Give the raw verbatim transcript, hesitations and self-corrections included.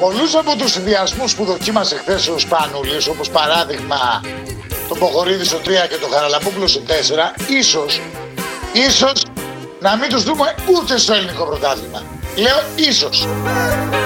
πολλούς από τους συνδυασμούς που δοκίμασε χθες ο Σπανούλης, όπως παράδειγμα τον Ποχορίδη στο τρία και τον Χαραλαμπούκλο στο τέσσερα, ίσως, ίσως να μην τους δούμε ούτε στο ελληνικό πρωτάθλημα. Λέω ίσως.